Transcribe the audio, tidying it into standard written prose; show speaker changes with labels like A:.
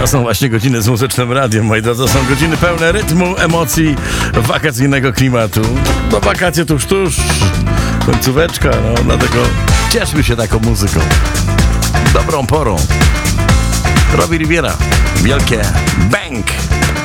A: są właśnie godziny z Muzycznym Radiem, moi drodzy. To są godziny pełne rytmu, emocji, wakacyjnego klimatu. No wakacje tuż, końcóweczka, no dlatego cieszmy się taką muzyką. Dobrą porą. Robbie Rivera, wielkie bang!